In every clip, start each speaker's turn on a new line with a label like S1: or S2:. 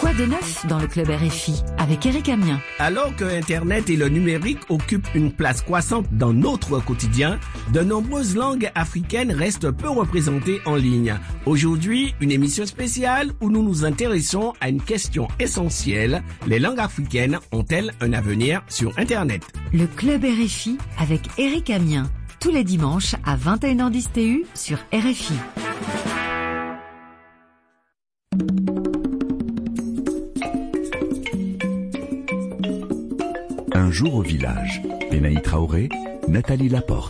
S1: Quoi de neuf dans le Club RFI avec Eric Amiens?
S2: Alors que Internet et le numérique occupent une place croissante dans notre quotidien, de nombreuses langues africaines restent peu représentées en ligne. Aujourd'hui, une émission spéciale où nous nous intéressons à une question essentielle. Les langues africaines ont-elles un avenir sur Internet?
S1: Le Club RFI avec Eric Amiens. Tous les dimanches à 21h10 TU sur RFI.
S3: Un jour au village. Benaï Traoré, Nathalie Laporte.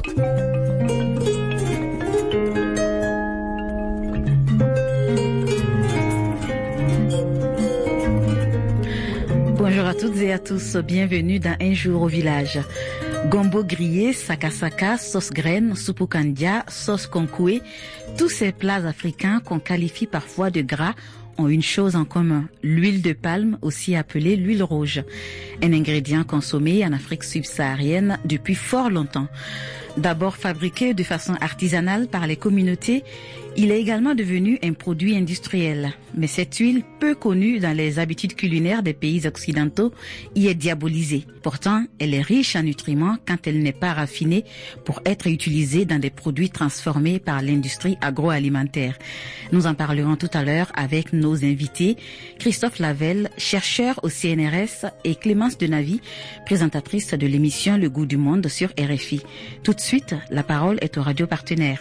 S4: Bonjour à toutes et à tous, bienvenue dans Un jour au village. Gombo grillé, sakasaka, sauce graine, soupe kandia, sauce konkoué, tous ces plats africains qu'on qualifie parfois de gras ont une chose en commun, l'huile de palme, aussi appelée l'huile rouge, un ingrédient consommé en Afrique subsaharienne depuis fort longtemps. D'abord fabriqué de façon artisanale par les communautés, il est également devenu un produit industriel. Mais cette huile, peu connue dans les habitudes culinaires des pays occidentaux, y est diabolisée. Pourtant, elle est riche en nutriments quand elle n'est pas raffinée pour être utilisée dans des produits transformés par l'industrie agroalimentaire. Nous en parlerons tout à l'heure avec nos invités, Christophe Lavelle, chercheur au CNRS, et Clémence Denavy, présentatrice de l'émission Le Goût du Monde sur RFI. Tout de suite, la parole est aux radios partenaires.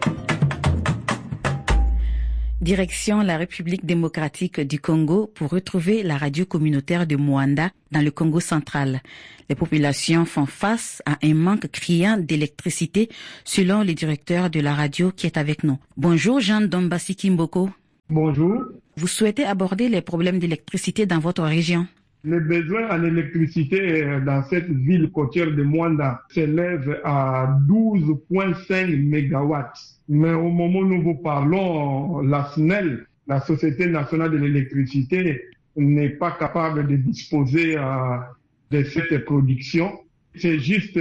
S4: Direction la République démocratique du Congo pour retrouver la radio communautaire de Moanda dans le Congo central. Les populations font face à un manque criant d'électricité selon le directeur de la radio qui est avec nous. Bonjour Jean Dombasi Kimboko.
S5: Bonjour.
S4: Vous souhaitez aborder les problèmes d'électricité dans votre région?
S5: Les besoins en électricité dans cette ville côtière de Moanda s'élèvent à 12,5 mégawatts. Mais au moment où nous vous parlons, la SNEL, la Société nationale de l'électricité, n'est pas capable de disposer de cette production. C'est juste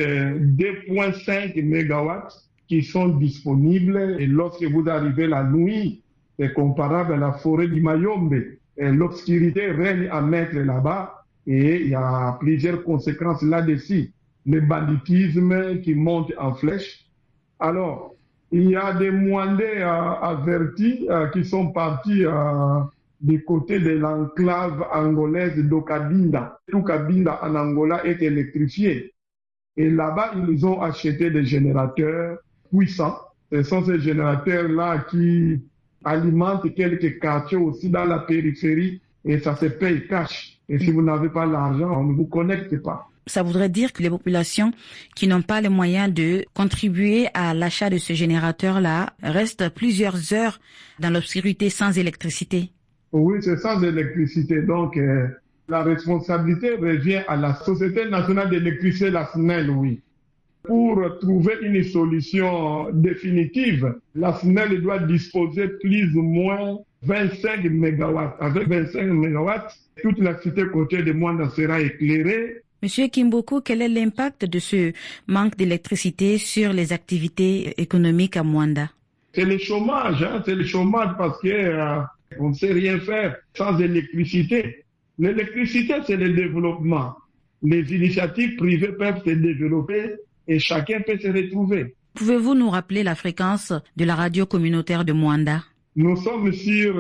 S5: 2,5 mégawatts qui sont disponibles. Et lorsque vous arrivez la nuit, c'est comparable à la forêt du Mayombe. L'obscurité règne à mettre là-bas et il y a plusieurs conséquences là-dessus. Le banditisme qui monte en flèche. Alors, il y a des Moandais avertis qui sont partis du côté de l'enclave angolaise d'Okabinda. Tout Kabinda en Angola est électrifié. Et là-bas, ils ont acheté des générateurs puissants. Ce sont ces générateurs-là qui alimentent quelques quartiers aussi dans la périphérie et ça se paye cash. Et si vous n'avez pas l'argent, on ne vous connecte pas.
S4: Ça voudrait dire que les populations qui n'ont pas les moyens de contribuer à l'achat de ce générateur-là restent plusieurs heures dans l'obscurité sans électricité.
S5: Oui, c'est sans électricité. Donc, la responsabilité revient à la Société nationale d'électricité, la SNEL, oui. Pour trouver une solution définitive, la SNEL doit disposer plus ou moins 25 mégawatts. Avec 25 mégawatts, toute la cité côtière de Moanda sera éclairée.
S4: Monsieur Kimboko, quel est l'impact de ce manque d'électricité sur les activités économiques à Moanda?
S5: C'est le chômage, c'est le chômage parce que on ne sait rien faire sans électricité. L'électricité, c'est le développement. Les initiatives privées peuvent se développer et chacun peut se retrouver.
S4: Pouvez-vous nous rappeler la fréquence de la radio communautaire de Moanda?
S5: Nous sommes sur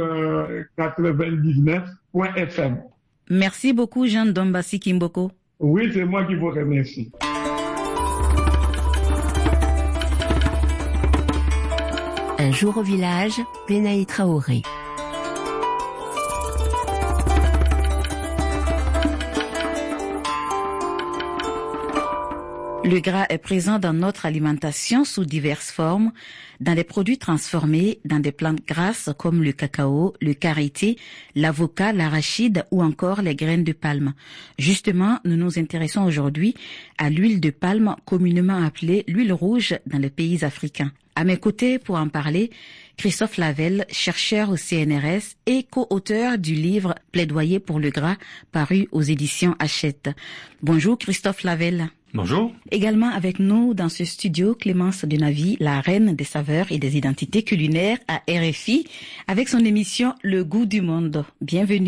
S5: 99.fm.
S4: Merci beaucoup Jean Dombasi Kimboko.
S5: Oui, c'est moi qui vous remercie.
S1: Un jour au village, Benaï Traoré.
S4: Le gras est présent dans notre alimentation sous diverses formes, dans des produits transformés, dans des plantes grasses comme le cacao, le karité, l'avocat, l'arachide ou encore les graines de palme. Justement, nous nous intéressons aujourd'hui à l'huile de palme communément appelée l'huile rouge dans les pays africains. À mes côtés, pour en parler, Christophe Lavelle, chercheur au CNRS et co-auteur du livre Plaidoyer pour le gras, paru aux éditions Hachette. Bonjour Christophe Lavelle.
S6: Bonjour.
S4: Également avec nous dans ce studio, Clémence Denavy, la reine des saveurs et des identités culinaires à RFI, avec son émission Le Goût du Monde. Bienvenue.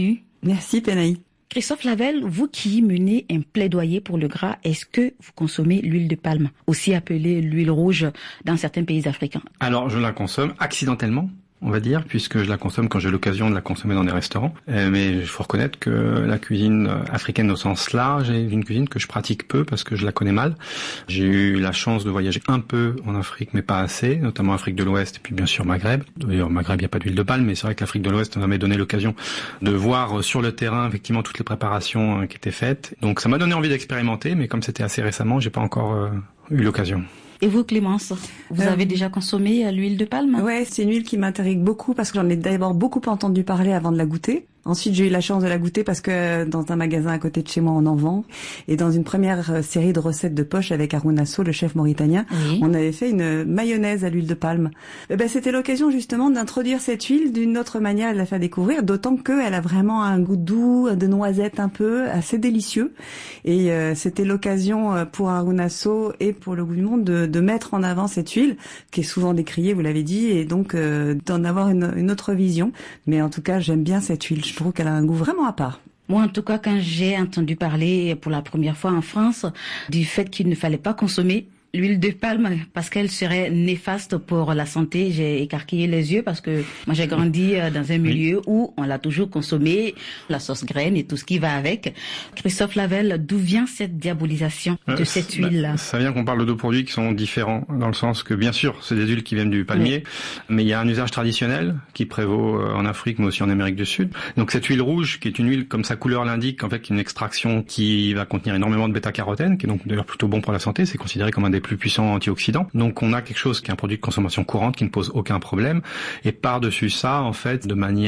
S6: Merci Pénaï.
S4: Christophe Lavelle, vous qui menez un plaidoyer pour le gras, est-ce que vous consommez l'huile de palme, aussi appelée l'huile rouge dans certains pays africains?
S7: Alors, je la consomme accidentellement, on va dire, puisque je la consomme quand j'ai l'occasion de la consommer dans des restaurants. Mais il faut reconnaître que la cuisine africaine au sens large est une cuisine que je pratique peu parce que je la connais mal. J'ai eu la chance de voyager un peu en Afrique, mais pas assez, notamment Afrique de l'Ouest et puis bien sûr Maghreb. D'ailleurs, Maghreb, il n'y a pas d'huile de palme, mais c'est vrai que l'Afrique de l'Ouest m'a donné l'occasion de voir sur le terrain effectivement toutes les préparations qui étaient faites. Donc ça m'a donné envie d'expérimenter, mais comme c'était assez récemment, j'ai pas encore eu l'occasion.
S4: Et vous, Clémence, vous avez déjà consommé l'huile de palme?
S6: Ouais, c'est une huile qui m'intrigue beaucoup parce que j'en ai d'abord beaucoup entendu parler avant de la goûter. Ensuite, j'ai eu la chance de la goûter parce que dans un magasin à côté de chez moi, on en vend. Et dans une première série de recettes de poche avec Harouna Sow, le chef mauritanien, oui, on avait fait une mayonnaise à l'huile de palme. C'était l'occasion justement d'introduire cette huile d'une autre manière, de la faire découvrir, d'autant qu'elle a vraiment un goût doux, de noisette un peu, assez délicieux. Et c'était l'occasion pour Harouna Sow et pour le Goût du Monde de mettre en avant cette huile, qui est souvent décriée, vous l'avez dit, et donc d'en avoir une autre vision. Mais en tout cas, j'aime bien cette huile. Je trouve qu'elle a un goût vraiment à part.
S4: Moi, en tout cas, quand j'ai entendu parler pour la première fois en France du fait qu'il ne fallait pas consommer l'huile de palme parce qu'elle serait néfaste pour la santé, j'ai écarquillé les yeux parce que moi j'ai grandi dans un milieu où on l'a toujours consommé, la sauce graine et tout ce qui va avec. Christophe Lavelle, d'où vient cette diabolisation de cette huile-là?
S7: Ça vient qu'on parle de deux produits qui sont différents dans le sens que bien sûr c'est des huiles qui viennent du palmier, mais il y a un usage traditionnel qui prévaut en Afrique mais aussi en Amérique du Sud. Donc cette huile rouge qui est une huile comme sa couleur l'indique, en fait une extraction qui va contenir énormément de bêta-carotène, qui est donc d'ailleurs plutôt bon pour la santé, c'est considéré comme un des plus puissants antioxydants. Donc on a quelque chose qui est un produit de consommation courante qui ne pose aucun problème et par-dessus ça en fait de manière